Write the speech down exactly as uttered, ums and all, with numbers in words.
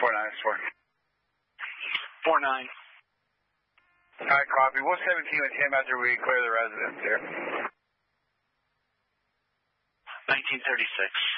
four nine, four. four nine. All right, copy. one seventeen with him after we clear the residence here. nineteen thirty-six.